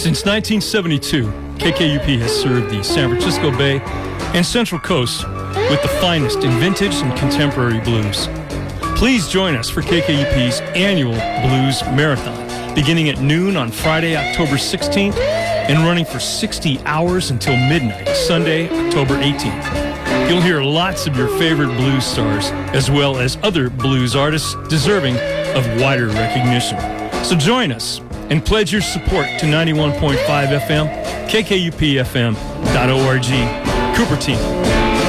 Since 1972, KKUP has served the San Francisco Bay and Central Coast with the finest in vintage and contemporary blues. Please join us for KKUP's annual Blues Marathon, beginning at noon on Friday, October 16th, and running for 60 hours until midnight, Sunday, October 18th. You'll hear lots of your favorite blues stars, as well as other blues artists deserving of wider recognition. So join us and pledge your support to 91.5 FM, kkupfm.org. Cupertine.